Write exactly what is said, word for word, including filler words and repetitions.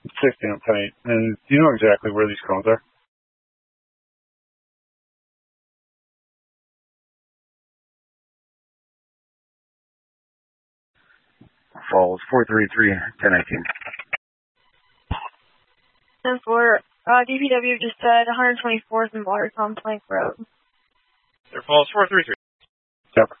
six amp tight. And do you know exactly where these cones are? Falls four three three ten nineteen. And for uh, D P W just said one twenty-fourth and Watercom Plank Road. There falls four three three. Yep.